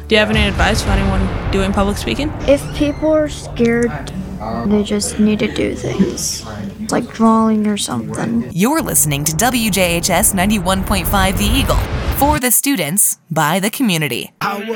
Do you have any advice for anyone doing public speaking? If people are scared, they just need to do things, like drawing or something. You're listening to WJHS 91.5 The Eagle. For the students, by the community.